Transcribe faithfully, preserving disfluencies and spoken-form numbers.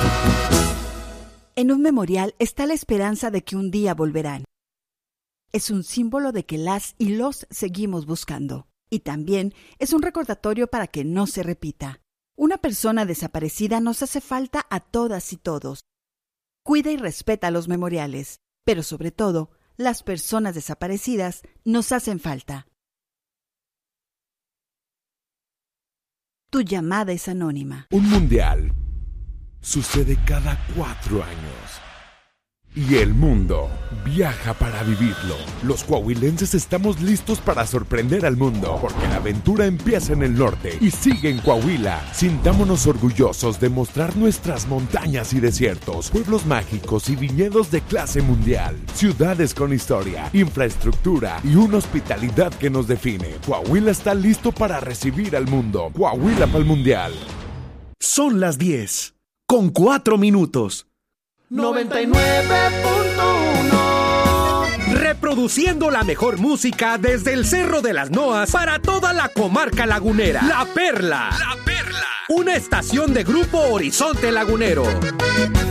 En un memorial está la esperanza de que un día volverán. Es un símbolo de que las y los seguimos buscando. Y también es un recordatorio para que no se repita. Una persona desaparecida nos hace falta a todas y todos. Cuida y respeta los memoriales, pero sobre todo, las personas desaparecidas nos hacen falta. Tu llamada es anónima. Un mundial sucede cada cuatro años. Y el mundo viaja para vivirlo. Los coahuilenses estamos listos para sorprender al mundo, porque la aventura empieza en el norte y sigue en Coahuila. Sintámonos orgullosos de mostrar nuestras montañas y desiertos, pueblos mágicos y viñedos de clase mundial, ciudades con historia, infraestructura y una hospitalidad que nos define. Coahuila está listo para recibir al mundo. Coahuila para el mundial. Son las diez, con cuatro minutos. noventa y nueve punto uno. Reproduciendo la mejor música desde el Cerro de las Noas para toda la comarca lagunera. La Perla. La Perla. Una estación de Grupo Horizonte Lagunero.